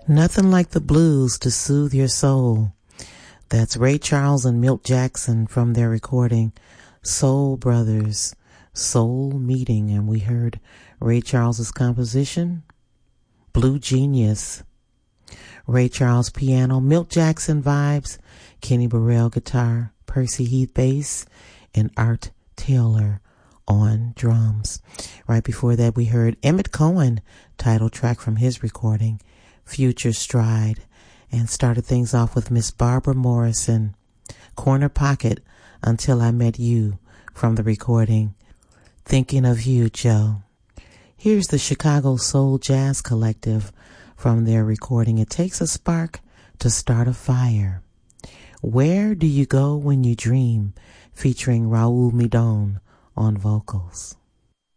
Nothing like the blues to soothe your soul. That's Ray Charles and Milt Jackson from their recording Soul Brothers, Soul Meeting. And we heard Ray Charles's composition, Blue Genius. Ray Charles piano, Milt Jackson vibes, Kenny Burrell guitar, Percy Heath bass, and Art Taylor on drums. Right before that, we heard Emmett Cohen, title track from his recording, Future Stride, and started things off with Miss Barbara Morrison, Corner Pocket, Until I Met You, from the recording Thinking of You, Joe. Here's the Chicago Soul Jazz Collective from their recording It Takes a Spark to Start a Fire. Where Do You Go When You Dream, featuring Raul Midon on vocals.